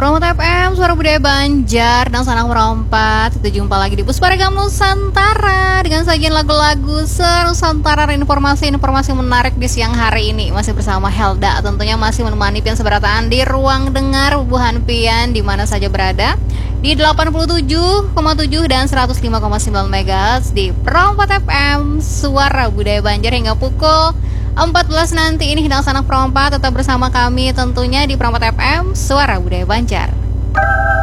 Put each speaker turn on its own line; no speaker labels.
Promote FM, Suara Budaya Banjar dan Sanak Merompat. Kita jumpa lagi di Pusparagam Nusantara dengan sajian lagu-lagu Nusantara dan informasi-informasi menarik di siang hari ini. Masih bersama Helda, tentunya masih menemani Pian Seberataan di ruang dengar Bubuhan Pian di mana saja berada di 87,7 dan 105,9 MHz di Promote FM, Suara Budaya Banjar hingga pukul 14 nanti ini Hidang Sanak Perompat tetap bersama kami tentunya di Promote FM Suara Budaya Banjar.